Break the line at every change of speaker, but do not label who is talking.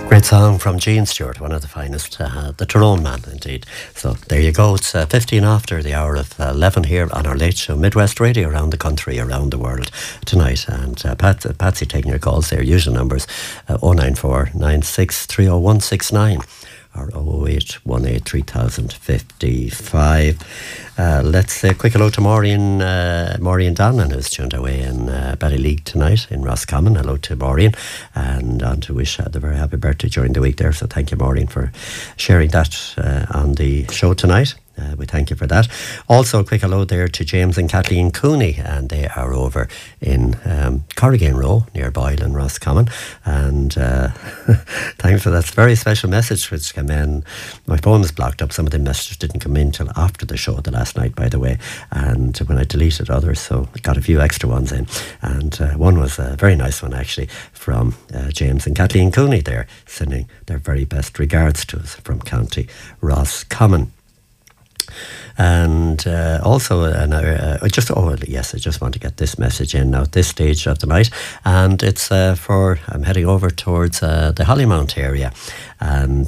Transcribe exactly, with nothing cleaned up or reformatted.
Great song from Gene Stewart, one of the finest, uh, the Tyrone Man, indeed. So there you go. It's uh, fifteen after the hour of eleven here on our late show, Midwest Radio, around the country, around the world tonight. And uh, Pat, uh, Patsy taking your calls there. Usual numbers uh, oh nine four nine six three oh one six nine or oh eight one eight three thousand fifty-five. Uh, let's say a quick hello to Maureen, uh, Maureen Donlan, who's tuned away in uh, Ballyleague tonight in Roscommon. Hello to Maureen, and on to wish her the very happy birthday during the week there. So thank you, Maureen, for sharing that uh, on the show tonight. Uh, we thank you for that. Also, a quick hello there to James and Kathleen Cooney, and they are over in um, Corrigan Row near Boyle and Roscommon. And uh, thanks for that very special message which came in. My phone was blocked up. Some of the messages didn't come in until after the show the last night, by the way. And when I deleted others, so I got a few extra ones in. And uh, one was a very nice one, actually, from uh, James and Kathleen Cooney there, sending their very best regards to us from County Roscommon. And uh, also another, uh, just oh yes, I just want to get this message in now at this stage of the night, and it's uh, for I'm heading over towards uh, the Hollymount area, and